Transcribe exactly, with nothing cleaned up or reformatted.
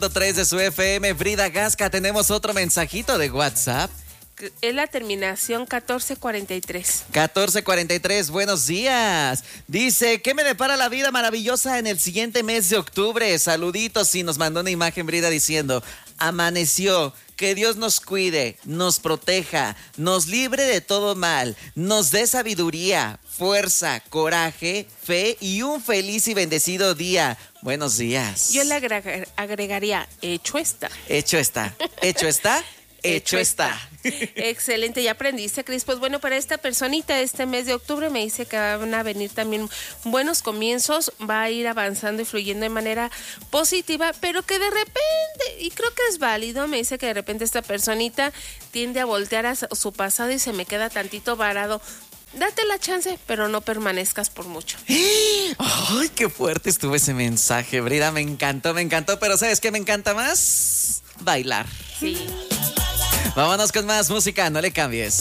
tres de su F M, Frida Gasca, tenemos otro mensajito de WhatsApp. Es la terminación catorce cuarenta y tres. catorce cuarenta y tres, buenos días. Dice, ¿qué me depara la vida maravillosa en el siguiente mes de octubre? Saluditos, y nos mandó una imagen, Brida, diciendo, amaneció, que Dios nos cuide, nos proteja, nos libre de todo mal, nos dé sabiduría, fuerza, coraje, fe y un feliz y bendecido día. Buenos días. Yo le agregar, agregaría, hecho está. Hecho está, hecho está. Hecho está. Excelente, ya aprendiste, Cris. Pues bueno, para esta personita este mes de octubre me dice que van a venir también buenos comienzos, va a ir avanzando y fluyendo de manera positiva, pero que de repente, y creo que es válido, me dice que de repente esta personita tiende a voltear a su pasado y se me queda tantito varado. Date la chance, pero no permanezcas por mucho. Ay, qué fuerte estuvo ese mensaje, Brida, me encantó, me encantó, pero ¿sabes qué me encanta más? Bailar. Sí. Vámonos con más música, no le cambies.